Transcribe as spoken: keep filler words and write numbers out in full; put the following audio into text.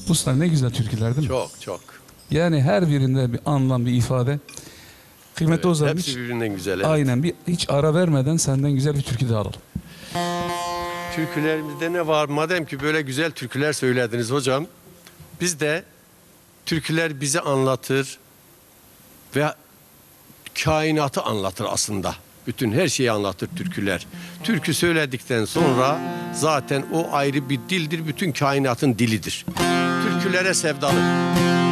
Usta ne güzel türküler değil mi? Çok çok. Yani her birinde bir anlam, bir ifade. Kıymetli Evet, Ozan, hepsi hiç, birbirinden güzel. Evet. aynen bir hiç ara vermeden senden güzel bir türkü daha alalım. Türkülerimizde ne var? Madem ki böyle güzel türküler söylediniz hocam, biz de türküler bizi anlatır ve kainatı anlatır aslında. Bütün her şeyi anlatır türküler. Türkü söyledikten sonra zaten o ayrı bir dildir, bütün kainatın dilidir. Türkülere sevdalı.